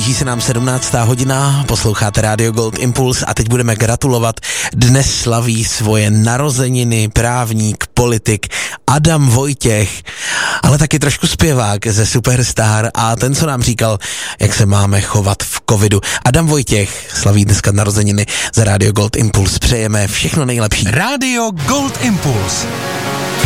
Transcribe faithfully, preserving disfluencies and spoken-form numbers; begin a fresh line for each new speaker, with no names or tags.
blíží se nám sedmnáctá hodina, posloucháte Radio Gold Impuls a teď budeme gratulovat. Dnes slaví svoje narozeniny právník, politik Adam Vojtěch, ale taky trošku zpěvák ze Superstar a ten, co nám říkal, jak se máme chovat v covidu. Adam Vojtěch slaví dneska narozeniny za Radio Gold Impuls. Přejeme všechno nejlepší.
Radio Gold Impuls.